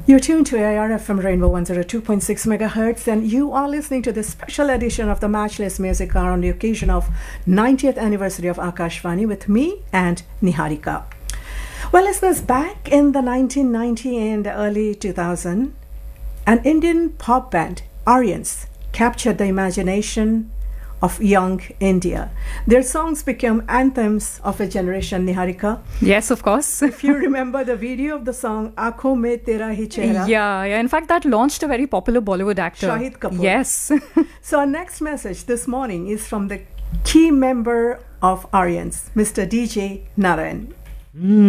You're tuned to ARFM Rainbow 102.6 megahertz, and you are listening to this special edition of the Matchless Music Hour on the occasion of 90th anniversary of Akashvani with me and Niharika. Well, listeners, back in the 1990 and early 2000, an Indian pop band, Aryans, captured the imagination of young India. Their songs became anthems of a generation, Niharika. Yes, of course. If you remember the video of the song Aankhon Mein Tera Hi Chehra. Yeah. In fact, that launched a very popular Bollywood actor. Shahid Kapoor. Yes. So our next message this morning is from the key member of Aryans, Mr. DJ Narayan.